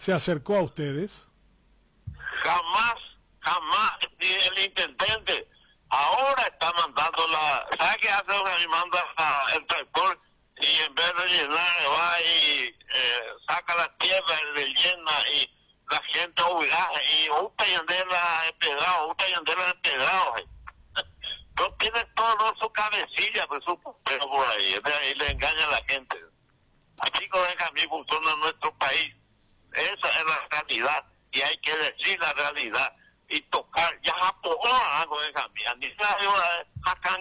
¿Se acercó a ustedes? Jamás, jamás, ni el intendente. Ahora está mandando ¿sabe qué hace? Manda el tractor y en vez de llenar va y saca la tierra, le llena y la gente y usted yandela empedrado. No tiene todo su cabecilla, pues su pero por ahí le engaña a la gente. Así como a mí funciona nuestro país. Esa es la realidad y hay que decir la realidad y tocar ya por con esa mía ni acá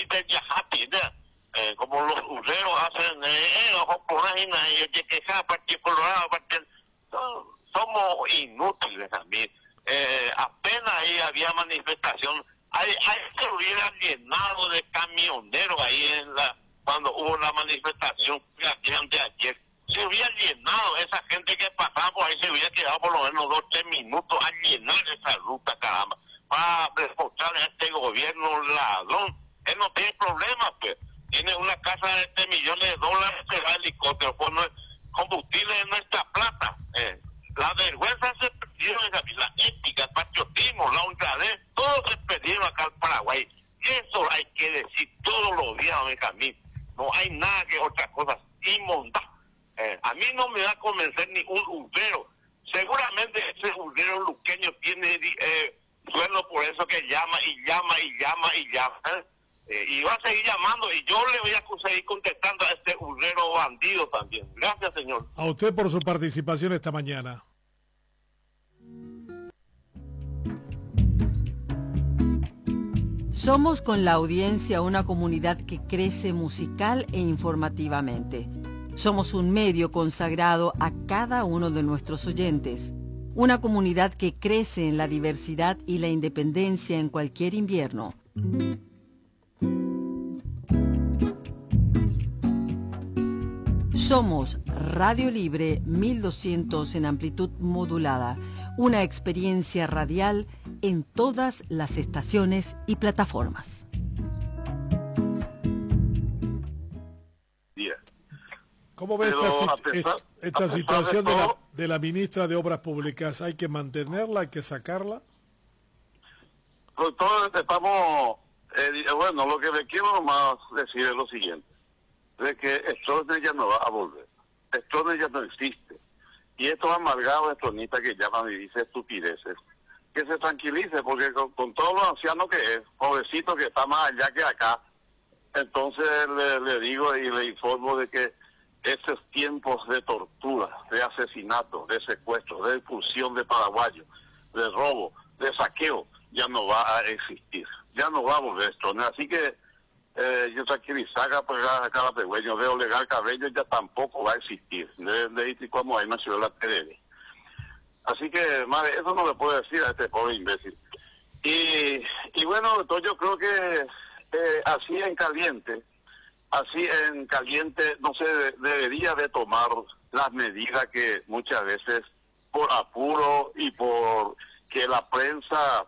como los urreros hacen y que particular somos inútiles también. Apenas ahí había manifestación, hay se hubiera llenado de camioneros ahí cuando hubo la manifestación de ayer. Se hubiera llenado, esa gente que pasaba por ahí se hubiera quedado por lo menos 2 o 3 minutos a llenar esa ruta, caramba, para reportarle a este gobierno ladrón. Él no tiene problemas, pues. Tiene una casa de $3 millones, se va helicóptero, pues no es combustible de nuestra plata. La vergüenza se perdieron, la ética, el patriotismo, la honradez, todo se perdieron acá en Paraguay. Eso hay que decir todos los días, Benjamín. No hay nada que otra cosa inmunda. A mí no me va a convencer ni un urbero. Seguramente ese urbero luqueño tiene sueldo por eso que llama y llama. Y va a seguir llamando y yo le voy a seguir contestando a este urbero bandido también. Gracias, señor. A usted por su participación esta mañana. Somos con la audiencia una comunidad que crece musical e informativamente. Somos un medio consagrado a cada uno de nuestros oyentes. Una comunidad que crece en la diversidad y la independencia en cualquier invierno. Somos Radio Libre 1200 en amplitud modulada. Una experiencia radial en todas las estaciones y plataformas. ¿Cómo ve esta situación de la ministra de Obras Públicas? ¿Hay que mantenerla? ¿Hay que sacarla? Pues todos estamos, bueno, lo que le quiero nomás decir es lo siguiente, de que Stroessner ya no va a volver. Stroessner ya no existe. Y estos amargados estronistas que llaman y dicen estupideces, que se tranquilice, porque con todos los ancianos que es, pobrecito que está más allá que acá, entonces le digo y le informo de que esos tiempos de tortura, de asesinato, de secuestro, de expulsión de paraguayos, de robo, de saqueo, ya no va a existir. Ya no va a volver esto. Así que yo tranquilizaga pues a cada pegüeño, veo legal cabello ya tampoco va a existir. De como hay nació la TV. Así que, madre, eso no le puedo decir a este pobre imbécil. Y bueno, entonces yo creo que así en caliente no se debería de tomar las medidas que muchas veces por apuro y por que la prensa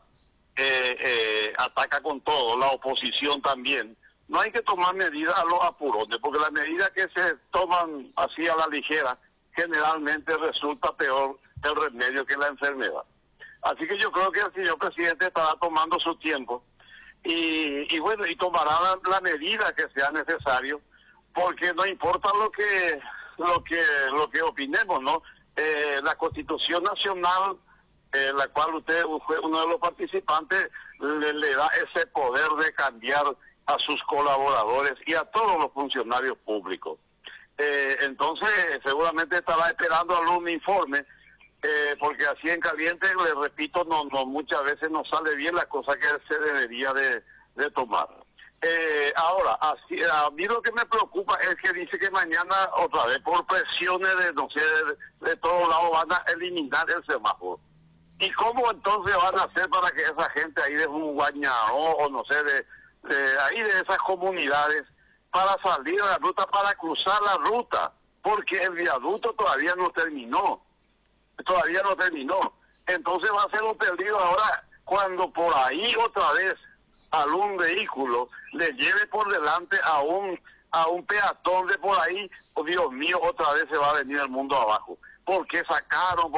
ataca con todo, la oposición también. No hay que tomar medidas a los apurones, porque las medidas que se toman así a la ligera generalmente resulta peor el remedio que la enfermedad. Así que yo creo que el señor presidente estará tomando su tiempo y bueno, y tomará la medida que sea necesario, porque no importa lo que opinemos, ¿no? La Constitución Nacional, la cual usted fue uno de los participantes, le da ese poder de cambiar a sus colaboradores y a todos los funcionarios públicos. Entonces, seguramente estará esperando algún informe, porque así en caliente, le repito, no muchas veces no sale bien la cosa que se debería de tomar. Ahora, a mí lo que me preocupa es que dice que mañana, otra vez, por presiones de todos lados, van a eliminar el semáforo. ¿Y cómo entonces van a hacer para que esa gente ahí de Guañao o no sé, ahí de esas comunidades, para salir a la ruta, para cruzar la ruta? Porque el viaducto todavía no terminó. Entonces va a ser un peligro ahora cuando por ahí otra vez algún vehículo le lleve por delante a un peatón de por ahí. Oh, Dios mío, otra vez se va a venir el mundo abajo. ¿Por qué sacaron?